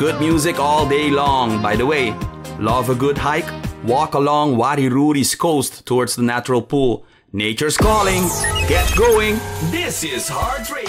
good music all day long. By the way, love a good hike? Walk along Wariruri's coast towards the natural pool. Nature's calling. Get going. This is Heart Radio.